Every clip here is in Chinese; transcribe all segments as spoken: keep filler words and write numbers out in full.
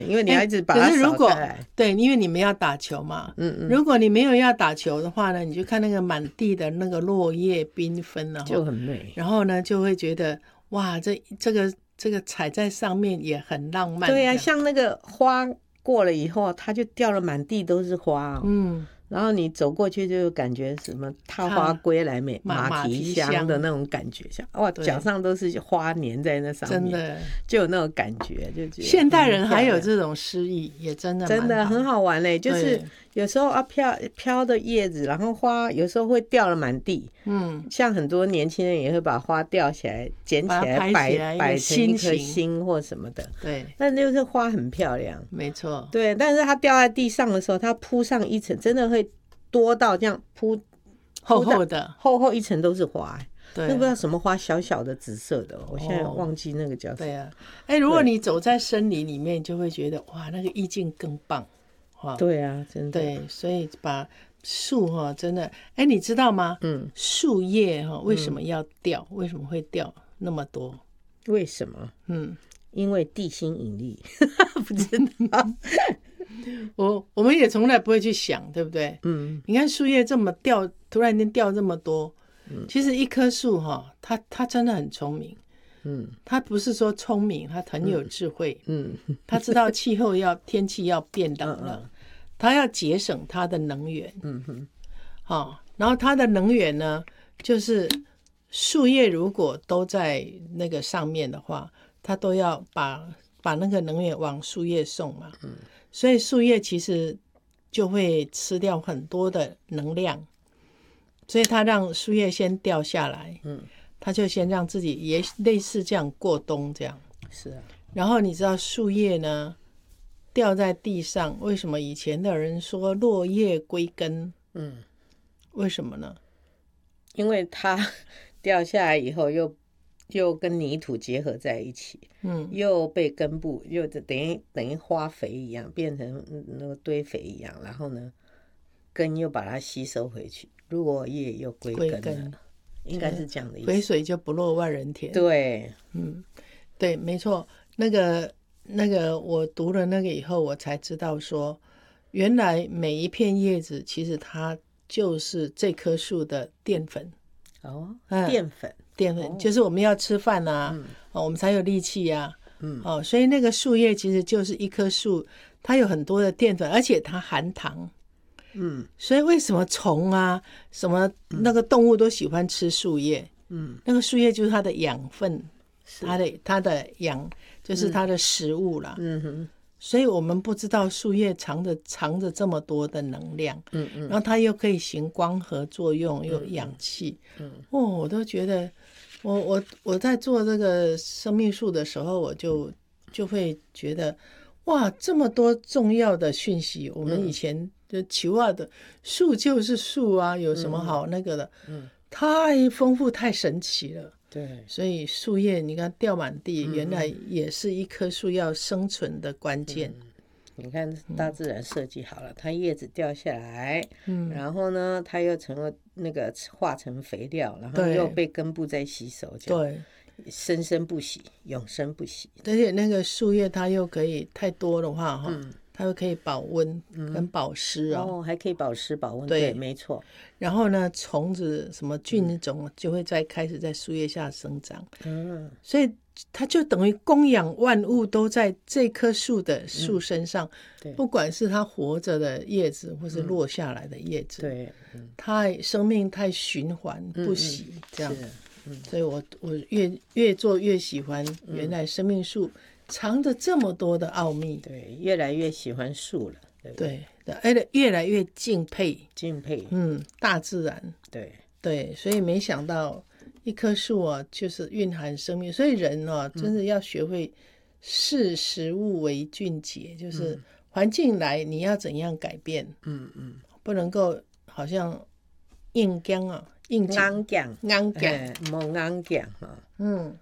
因为你要一直把它扫开来。 对，因为你们要打球嘛。嗯嗯。如果你没有要打球的话呢，你就看那个满地的那个落叶缤纷了， 就很美。 然后呢，就会觉得哇，这这个这个踩在上面也很浪漫。 对呀、啊，像那个花过了以后，它就掉了满地都是花哦。嗯。然后你走过去就感觉什么踏花归来美马蹄香的那种感觉，像哇脚上都是花粘在那上面，真的就有那种感觉，就觉得现代人还有这种诗意，也真的真的很好玩嘞。就是有时候啊飘飘的叶子，然后花有时候会掉了满地，嗯，像很多年轻人也会把花吊起来捡起来摆摆成一颗心或什么的，对，但就是花很漂亮， 没错， 对。但是它掉在地上的时候，它铺上一层，真的会多到这样铺厚厚的厚厚一层都是花，对，那不知道什么花，小小的紫色的，我现在忘记那个叫什么。 对啊，哎，如果你走在森林里面，就会觉得哇，那个意境更棒。 对啊，真的。 对，所以把树哈，真的，哎，你知道吗？嗯，树叶哈为什么要掉？嗯、为什么会掉那么多？ 为什么？嗯，因为地心引力，不知道。 我我们也从来不会去想，对不对？嗯，你看树叶这么掉，突然间掉这么多，嗯，其实一棵树哈，它它真的很聪明，嗯，它不是说聪明，它很有智慧，嗯，它知道气候要天气要变冷了，它要节省它的能源，嗯哼，好，然后它的能源呢，就是树叶如果都在那个上面的话，它都要把把那个能源往树叶送嘛，嗯。所以树叶其实就会吃掉很多的能量，所以它让树叶先掉下来，嗯，它就先让自己也类似这样过冬这样， 是啊。 然后你知道树叶呢掉在地上，为什么以前的人说落叶归根？嗯，为什么呢？ 因为它掉下来以后又又跟泥土结合在一起，嗯，又被根部又等于等于花肥一样，变成那个堆肥一样，然后呢，根又把它吸收回去，落叶又归根了，根应该是这样的意思。 肥水就不落万人田。 对， 嗯，对，没错。那个那个，我读了那个以后，我才知道说，原来每一片叶子其实它就是这棵树的淀粉。 哦，嗯、淀粉。 淀粉就是我们要吃饭啊，嗯哦、我们才有力气啊，嗯哦，所以那个树叶其实就是一棵树，它有很多的淀粉，而且它含糖，嗯，所以为什么虫啊，什么那个动物都喜欢吃树叶，嗯，那个树叶就是它的养分，它的它的养就是它的食物啦，嗯哼。所以我们不知道树叶藏着藏着这么多的能量，嗯嗯，然后它又可以行光合作用，又有氧气，嗯，哦，我都觉得，我我我在做这个生命树的时候，我就就会觉得，哇，这么多重要的讯息，我们以前就求啊的树就是树啊，有什么好那个的，嗯，太丰富太神奇了。 对， 所以树叶你看掉满地，嗯、原来也是一棵树要生存的关键。 嗯、你看大自然设计好了，嗯、它叶子掉下来，嗯，然后呢，它又成了那个化成肥料，然后又被根部再吸收， 对， 生生不息，永生不息。 而且那个树叶它又可以太多的话，哈、嗯，它又可以保温跟保湿啊、 哦，哦，还可以保湿保温，对，对没错。 然后呢，虫子什么菌种就会再开始在树叶下生长，嗯，所以它就等于供养万物都在这棵树的树身上，嗯、不管是它活着的叶子，或是落下来的叶子， 对， 嗯，太生命太循环不息，嗯、这样，嗯、所以我我越越做越喜欢，原来生命树藏着这么多的奥秘， 对，越来越喜欢树了。对, 对，而且越来越敬佩敬佩， 嗯，大自然， 对对，所以没想到一棵树啊，就是蕴含生命。所以人啊，真的要学会视食物为俊杰，嗯、就是环境来，你要怎样改变？嗯嗯，不能够好像硬刚啊，硬硬讲硬讲， 莫硬讲啊，嗯。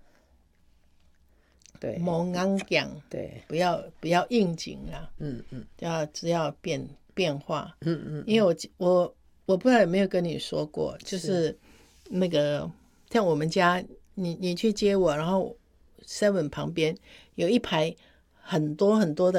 对， 莫硬讲， 对， 不要不要应景啊，嗯嗯，要只要变变化，嗯嗯，因为我我我不知道有没有跟你说过，就是那个像我们家，你你去接我，然后 seven 旁边有一排很多很多的